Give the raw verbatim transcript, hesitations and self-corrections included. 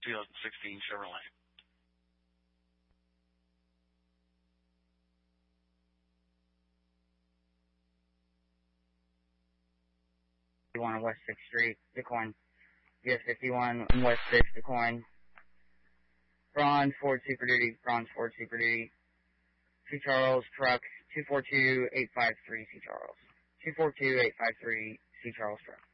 two thousand sixteen Chevrolet. fifty-one on West sixth Street, DuQuoin. U S fifty-one on West sixth, DuQuoin. Bronze Ford Super Duty, Bronze Ford Super Duty. C. Charles, truck, two four two eight five three C. Charles. two four two eight five three C. Charles truck.